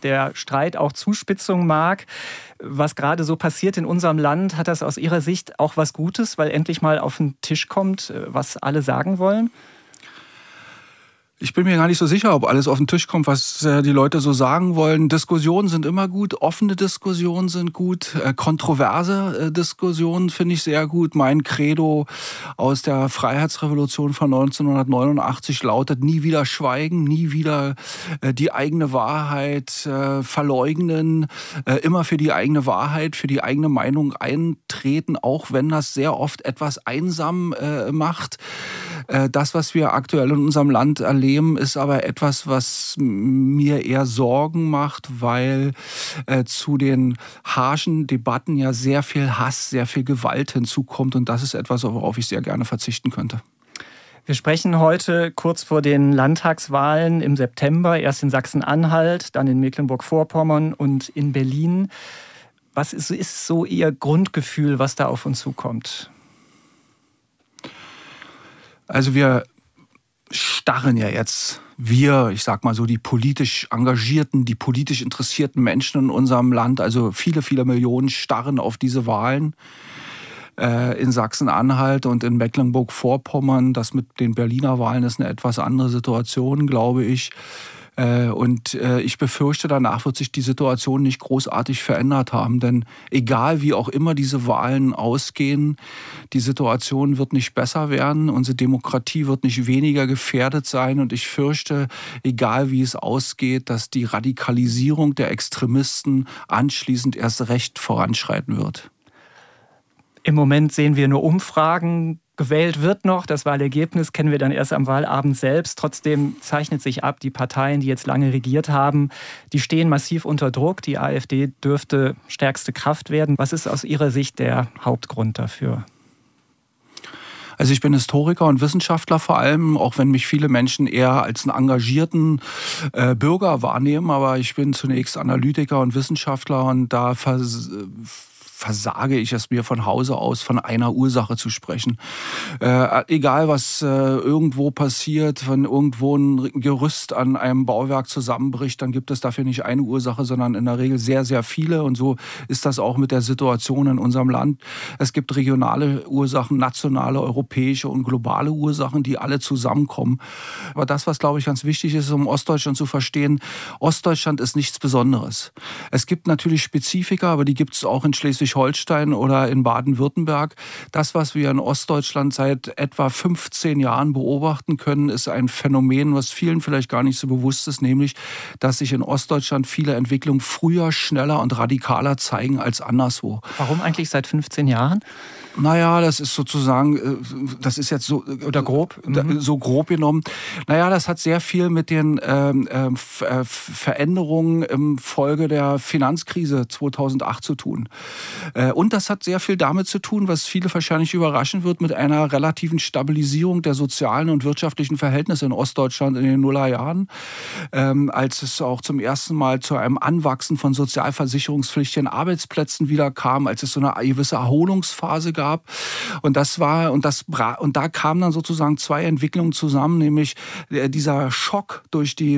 der Streit auch Zuspitzung mag. Was gerade so passiert in unserem Land, hat das aus Ihrer Sicht auch was Gutes, weil endlich mal auf den Tisch kommt, was alle sagen wollen? Ich bin mir gar nicht so sicher, ob alles auf den Tisch kommt, was die Leute so sagen wollen. Diskussionen sind immer gut, offene Diskussionen sind gut, kontroverse Diskussionen finde ich sehr gut. Mein Credo aus der Freiheitsrevolution von 1989 lautet: nie wieder schweigen, nie wieder die eigene Wahrheit verleugnen, immer für die eigene Wahrheit, für die eigene Meinung eintreten, auch wenn das sehr oft etwas einsam macht. Das, was wir aktuell in unserem Land erleben, ist aber etwas, was mir eher Sorgen macht, weil zu den harschen Debatten ja sehr viel Hass, sehr viel Gewalt hinzukommt. Und das ist etwas, worauf ich sehr gerne verzichten könnte. Wir sprechen heute kurz vor den Landtagswahlen im September, erst in Sachsen-Anhalt, dann in Mecklenburg-Vorpommern und in Berlin. Was ist so Ihr Grundgefühl, was da auf uns zukommt? Also wir starren ja jetzt, ich sag mal so, die politisch engagierten, die politisch interessierten Menschen in unserem Land, also viele, viele Millionen starren auf diese Wahlen in Sachsen-Anhalt und in Mecklenburg-Vorpommern. Das mit den Berliner Wahlen ist eine etwas andere Situation, glaube ich. Und ich befürchte, danach wird sich die Situation nicht großartig verändert haben. Denn egal wie auch immer diese Wahlen ausgehen, die Situation wird nicht besser werden. Unsere Demokratie wird nicht weniger gefährdet sein. Und ich fürchte, egal wie es ausgeht, dass die Radikalisierung der Extremisten anschließend erst recht voranschreiten wird. Im Moment sehen wir nur Umfragen. Gewählt wird noch, das Wahlergebnis kennen wir dann erst am Wahlabend selbst. Trotzdem zeichnet sich ab, die Parteien, die jetzt lange regiert haben, die stehen massiv unter Druck. Die AfD dürfte stärkste Kraft werden. Was ist aus Ihrer Sicht der Hauptgrund dafür? Also ich bin Historiker und Wissenschaftler vor allem, auch wenn mich viele Menschen eher als einen engagierten Bürger wahrnehmen. Aber ich bin zunächst Analytiker und Wissenschaftler und da versage ich es mir von Hause aus, von einer Ursache zu sprechen. Egal, was irgendwo passiert, wenn irgendwo ein Gerüst an einem Bauwerk zusammenbricht, dann gibt es dafür nicht eine Ursache, sondern in der Regel sehr, sehr viele. Und so ist das auch mit der Situation in unserem Land. Es gibt regionale Ursachen, nationale, europäische und globale Ursachen, die alle zusammenkommen. Aber das, was, glaube ich, ganz wichtig ist, um Ostdeutschland zu verstehen: Ostdeutschland ist nichts Besonderes. Es gibt natürlich Spezifika, aber die gibt es auch in Schleswig-Holstein oder in Baden-Württemberg. Das, was wir in Ostdeutschland seit etwa 15 Jahren beobachten können, ist ein Phänomen, was vielen vielleicht gar nicht so bewusst ist, nämlich, dass sich in Ostdeutschland viele Entwicklungen früher, schneller und radikaler zeigen als anderswo. Warum eigentlich seit 15 Jahren? Naja, das ist sozusagen, das ist jetzt so... Oder grob? So grob genommen. Naja, das hat sehr viel mit den Veränderungen im Folge der Finanzkrise 2008 zu tun. Und das hat sehr viel damit zu tun, was viele wahrscheinlich überraschen wird, mit einer relativen Stabilisierung der sozialen und wirtschaftlichen Verhältnisse in Ostdeutschland in den Nullerjahren, als es auch zum ersten Mal zu einem Anwachsen von sozialversicherungspflichtigen Arbeitsplätzen wieder kam, als es so eine gewisse Erholungsphase gab. Und da kamen dann sozusagen zwei Entwicklungen zusammen, nämlich dieser Schock durch die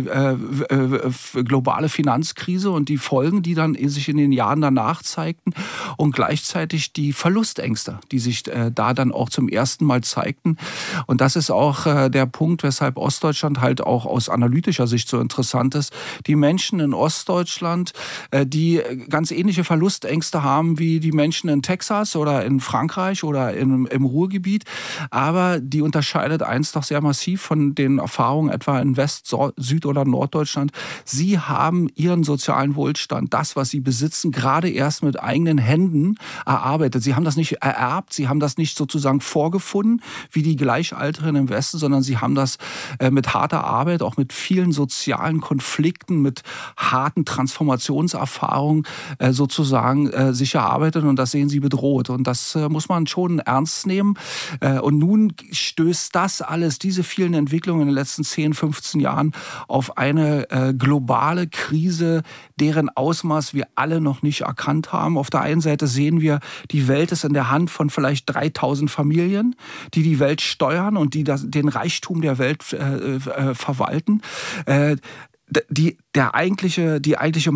globale Finanzkrise und die Folgen, die dann sich in den Jahren danach zeigten, und gleichzeitig die Verlustängste, die sich da dann auch zum ersten Mal zeigten. Und das ist auch der Punkt, weshalb Ostdeutschland halt auch aus analytischer Sicht so interessant ist. Die Menschen in Ostdeutschland, die ganz ähnliche Verlustängste haben wie die Menschen in Texas oder in Frankreich oder im Ruhrgebiet, aber die unterscheidet eins doch sehr massiv von den Erfahrungen etwa in West-, Süd- oder Norddeutschland. Sie haben ihren sozialen Wohlstand, das, was sie besitzen, gerade erst mit eigenen Händen erarbeitet. Sie haben das nicht ererbt, sie haben das nicht sozusagen vorgefunden, wie die Gleichaltrigen im Westen, sondern sie haben das mit harter Arbeit, auch mit vielen sozialen Konflikten, mit harten Transformationserfahrungen sozusagen sich erarbeitet, und das sehen sie bedroht. Und das muss man schon ernst nehmen. Und nun stößt das alles, diese vielen Entwicklungen in den letzten 10, 15 Jahren auf eine globale Krise, deren Ausmaß wir alle noch nicht erkannt haben. Auf der einen Seite sehen wir, die Welt ist in der Hand von vielleicht 3000 Familien, die die Welt steuern und die den Reichtum der Welt verwalten. Die eigentliche